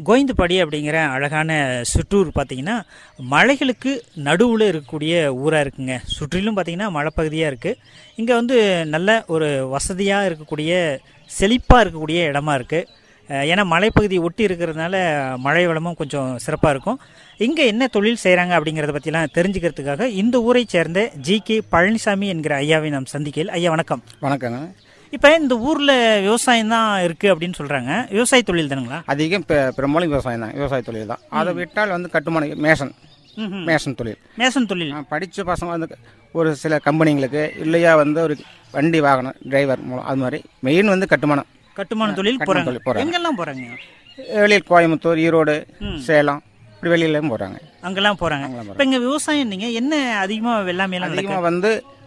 கோவிந்தபாடி அப்படிங்கிற அழகான சுற்றூர் பார்த்தீங்கன்னா மலைகளுக்கு நடுவில் இருக்கக்கூடிய ஊராக இருக்குங்க. சுற்றிலும் பார்த்தீங்கன்னா மலைப்பகுதியாக இருக்குது. இங்கே வந்து நல்ல ஒரு வசதியாக இருக்கக்கூடிய செழிப்பாக இருக்கக்கூடிய இடமா இருக்குது. ஏன்னா மலைப்பகுதி ஒட்டி இருக்கிறதுனால மழை வளமும் கொஞ்சம் சிறப்பாக இருக்கும். இங்கே என்ன தொழில் செய்கிறாங்க அப்படிங்கிறத பற்றிலாம் தெரிஞ்சுக்கிறதுக்காக இந்த ஊரை சேர்ந்த ஜி.கே. பழனிசாமி என்கிற ஐயாவை நாம் சந்திக்கையில். ஐயா வணக்கம். வணக்கங்க. இப்போ இந்த ஊரில் விவசாயம் தான் இருக்குது அப்படின்னு சொல்கிறாங்க. விவசாய தொழில் தானுங்களா? அதிகம் பெரும்பாலும் விவசாயம் தான், விவசாய தொழில் தான். அதை விட்டால் வந்து கட்டுமான மேசன் தொழில். மேசன் தொழில் படித்த பசங்க வந்து ஒரு சில கம்பெனிங்களுக்கு இல்லையா வந்து ஒரு வண்டி வாகனம் டிரைவர் மூலம் அது மாதிரி மெயின் வந்து கட்டுமான தொழில் போகிறாங்க. எங்கெல்லாம் போகிறாங்க? வெளியில் கோயம்புத்தூர், ஈரோடு, சேலம் இப்படி வெளியிலும் போகிறாங்க. அங்கெல்லாம் போகிறாங்க. இப்போ இங்கே விவசாயம் நீங்கள் என்ன அதிகமாக வெள்ளாமையெல்லாம் அதிகமாக வந்து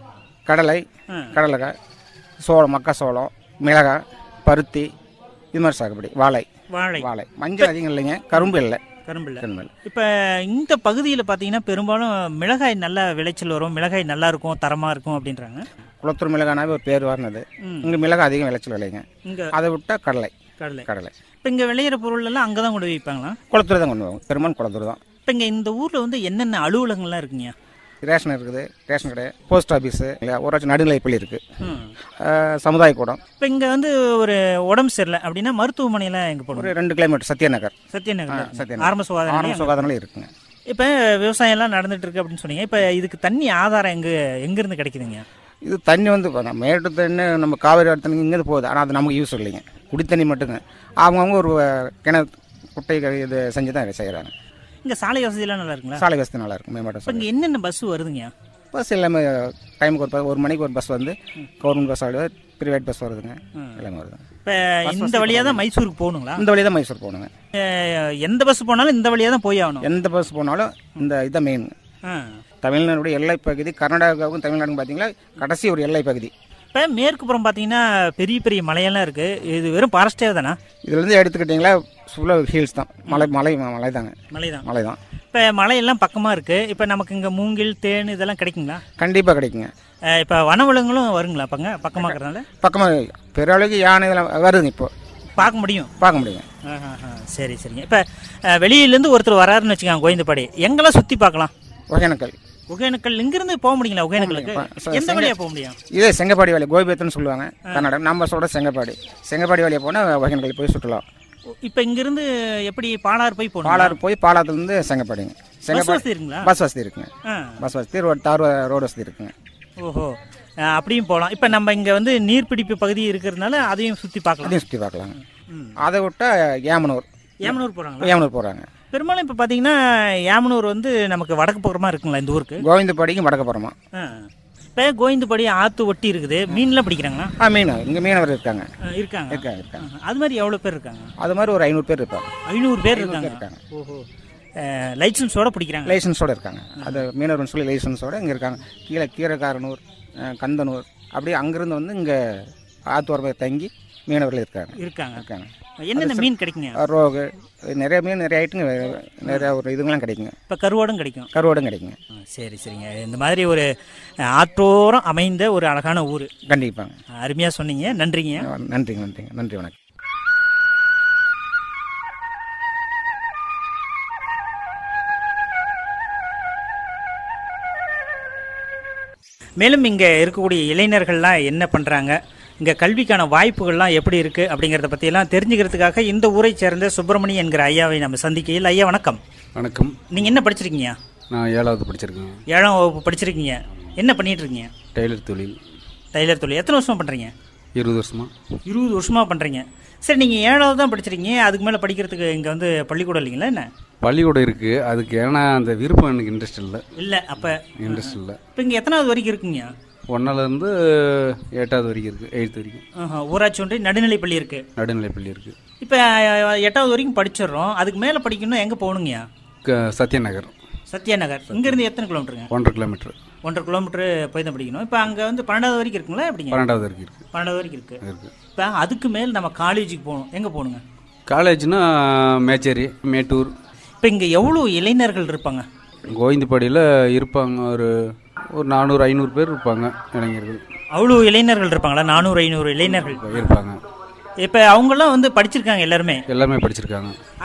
கடலைக்காய், சோளம், மக்காசோளம், மிளகாய், பருத்தி இது மாதிரி சாகுபடி. வாழை மஞ்சள் அதிகம் இல்லைங்க. கரும்பு இல்லை. இப்போ இந்த பகுதியில் பார்த்தீங்கன்னா பெரும்பாலும் மிளகாய் நல்ல விளைச்சல் வரும், மிளகாய் நல்லா இருக்கும், தரமாக இருக்கும் அப்படின்றாங்க. குளத்தூர் மிளகானாவே ஒரு பேர் வரனது. இங்கே மிளகாய் அதிகம் விளைச்சல் விளையுங்க. இங்கே அதை விட்டால் கடலை. இப்போ இங்கே விளையிற பொருள் எல்லாம் அங்கே தான் கொண்டு வைப்பாங்களா? குளத்தூர் தான் கொண்டு போவோம். பெரும்பாலும் குளத்தூர் தான். இப்போ இங்கே இந்த ஊரில் வந்து என்னென்ன அலுவலகங்கள்லாம் இருக்குங்க? ரேஷன் இருக்குது, ரேஷன் கடை, போஸ்ட் ஆஃபீஸு, ஊராட்சி நடுநிலைப்பள்ளி இருக்குது, சமுதாய கூடம். இப்போ இங்கே வந்து ஒரு உடம்பு சரியில்லை அப்படின்னா மருத்துவமனையெல்லாம் எங்கே போகணும்? ஒரு 2 கிலோமீட்டர் சத்யநகர் ஆரம்ப சுகாதார நிலையம் இருக்குங்க. இப்போ விவசாயம்லாம் நடந்துட்டு இருக்கு அப்படின்னு சொன்னீங்க. இப்போ இதுக்கு தண்ணி ஆதாரம் எங்கேருந்து கிடைக்குதுங்க? இது தண்ணி வந்து மேட்டு தண்ணி நம்ம காவேரி தண்ணி இங்கேருந்து போகுது. ஆனால் அது நமக்கு யூஸ் இல்லைங்க. குடித்தண்ணி மட்டுங்க. அவங்கவுங்க ஒரு கிணறு குட்டை இது செஞ்சு தான் செய்கிறாங்க. இங்கே சாலை வசதியெல்லாம் நல்லா இருக்குங்களா? சாலை வசதி நல்லா இருக்கும். மேம்பாட்டு இங்கே என்னென்ன பஸ் வருதுங்க? பஸ் எல்லாமே டைமுக்கு ஒரு மணிக்கு ஒரு பஸ் வந்து கவர்மெண்ட் பஸ் வருது, ப்ரைவேட் பஸ் வருதுங்க, எல்லாமே வருது. இப்போ இந்த வழியாக தான் மைசூருக்கு போகணுங்களா? இந்த வழியாக தான் மைசூர் போகணுங்க. எந்த பஸ் போனாலும் இந்த வழியாக தான் போய் ஆகணும். எந்த பஸ் போனாலும் இதான் மெயின். தமிழ்நாடுடைய எல்லை பகுதி, கர்நாடகாவுக்கும் தமிழ்நாடுக்கும் பார்த்தீங்கன்னா கடைசி ஒரு எல்லை பகுதி. இப்போ மேற்கு புறம் பார்த்தீங்கன்னா பெரிய பெரிய மலையெல்லாம் இருக்குது. இது வெறும் ஃபாரஸ்டே தானே? இதுலேருந்து எடுத்துக்கிட்டிங்களா ஃபுல்லாக ஹில்ஸ் தான். மலை தாங்க. மலை தான். இப்போ மலையெல்லாம் பக்கமாக இருக்குது. இப்போ நமக்கு இங்கே மூங்கில், தேன் இதெல்லாம் கிடைக்குங்களா? கண்டிப்பாக கிடைக்குங்க. இப்போ வனவிலங்குகளும் வருங்களா? பக்கமாக இருக்கிறதுனால பக்கமாக பெரிய அளவுக்கு யானை இதெல்லாம் வருதுங்க. இப்போ பார்க்க முடியுங்க. சரிங்க. இப்போ வெளியிலேருந்து ஒருத்தர் வராருன்னு வச்சுக்கோங்க கோவிந்தபாடி, எங்கெல்லாம் சுற்றி பார்க்கலாம்? ஒகேனக்கல் இங்கிருந்து போக முடியுங்களா? ஒகேனக்கலுக்கு எந்த வழியாக போக முடியும்? இதே செங்கப்பாடி வழி, கோபியத்துன்னு சொல்லுவாங்க கர்நாடகா. நம்ம சொல்கிற செங்கப்பாடி வழியாக போனால் ஒகேனக்கல் போய் சுற்றலாம். இப்போ இங்கிருந்து எப்படி பாலாறு போய் போகணும்? பாலாறு போய் பாலாத்துலேருந்து செங்கப்பாடிங்க. செங்கப்பாடி இருக்குங்களா? பஸ் வசதி இருக்குங்க. பஸ் வசதி, ரோடு வசதி இருக்குங்க. ஓஹோ, அப்படியும் போகலாம். இப்போ நம்ம இங்கே வந்து நீர்பிடிப்பு பகுதி இருக்கிறதுனால அதையும் சுற்றி பார்க்கலாம். அதை விட்டால் ஏமனூர் போகிறாங்க. பெரும்பாலும் இப்போ பார்த்தீங்கன்னா ஏமனூர் வந்து நமக்கு வடக்கு பக்கமாக இருக்குங்களா இந்த ஊருக்கு? கோவிந்தபாடிக்கும் வடக்கு புறமா. இப்போ கோவிந்தபாடி ஆற்று ஒட்டி இருக்குது. மீன்லாம் பிடிக்கிறாங்களா? மீன் இங்கே மீனவர் இருக்காங்க. அது மாதிரி எவ்வளோ பேர் இருக்காங்க? அது மாதிரி ஒரு 500 பேர் இருப்பாங்க. 500 பேர் இருக்காங்க. ஓஹோ, லைசன்ஸோட பிடிக்கிறாங்க? லைசன்ஸோட இருக்காங்க. அது மீனவர்னு சொல்லி லைசன்ஸோட இங்கே இருக்காங்க. கீரைக்காரனூர், கந்தனூர் அப்படி அங்கேருந்து வந்து இங்கே ஆத்தோரமாக தங்கி மீனவர்கள் இருக்காங்க. என்னென்ன மீன் கிடைக்குங்க? ரோகு, நிறைய மீன், நிறைய ஐட்டங்க, நிறைய ஒரு இதுங்களாம் கிடைக்குங்க. இப்போ கருவாடும் கிடைக்குங்க. சரிங்க. இந்த மாதிரி ஒரு ஆற்றோரம் அமைந்த ஒரு அழகான ஊர். கண்டிப்பாங்க. அருமையாக சொன்னீங்க. நன்றிங்க. நன்றி, வணக்கம். மேலும் இங்கே இருக்கக்கூடிய இளைஞர்கள்லாம் என்ன பண்ணுறாங்க, இங்கே கல்விக்கான வாய்ப்புகள்லாம் எப்படி இருக்குது அப்படிங்கிறத பற்றியெல்லாம் தெரிஞ்சுக்கிறதுக்காக இந்த ஊரை சேர்ந்த சுப்பிரமணி என்கிற ஐயாவை நம்ம சந்திக்கையில். ஐயா வணக்கம். வணக்கம். நீங்கள் என்ன படிச்சிருக்கீங்க? நான் 7வது படிச்சிருக்கேன். 7ஆம் வகுப்பு படிச்சிருக்கீங்க. என்ன பண்ணிகிட்டு இருக்கீங்க? டெய்லர் தொழில். எத்தனை வருஷமாக பண்ணுறீங்க? 20 வருஷமாக பண்ணுறீங்க. சரி, நீங்கள் 7வது தான் படிச்சிருக்கீங்க. அதுக்கு மேலே படிக்கிறதுக்கு இங்கே வந்து பள்ளிக்கூடம் இல்லைங்களா? என்ன பள்ளிக்கூடம் இருக்குது. அதுக்கு ஏன்னா அந்த விருப்பம் எனக்கு இன்ட்ரெஸ்ட் இல்லை. அப்போ இன்ட்ரெஸ்ட் இல்லை. இப்போ இங்கே எத்தனாவது வரைக்கும் இருக்குங்க? 1லேருந்து 8வது வரைக்கும் இருக்குது. 8th வரைக்கும். ஊராட்சி ஒன்றிய நடுநிலைப்பள்ளி இருக்குது. இப்போ 8வது வரைக்கும் படிச்சிடுறோம். அதுக்கு மேலே படிக்கணும் எங்கே போகணுங்கய்யா? சத்யநகர். இங்கேருந்து எத்தனை கிலோமீட்டருங்க? 1.5 கிலோமீட்டர் போய் தான் படிக்கணும். இப்போ அங்கே வந்து 12வது வரைக்கும் இருக்குங்களா? எப்படிங்க? 12வது வரைக்கும் இருக்குது. இப்போ அதுக்கு மேல் நம்ம காலேஜுக்கு போகணும். எங்கே போகணுங்க? காலேஜ்னா மேச்சேரி, மேட்டூர். இப்போ இங்கே எவ்வளோ இளைஞர்கள் இருப்பாங்க? கோவிந்தபாடியில் இருப்பாங்க ஒரு 400-500 பேர் இருப்பாங்க இளைஞர்கள். அவ்வளோ இளைஞர்கள் இருப்பாங்களா? 400-500 இளைஞர்கள் இருப்பாங்க. இப்போ அவங்கெல்லாம் வந்து படிச்சிருக்காங்க? எல்லாருமே படிச்சிருக்காங்க.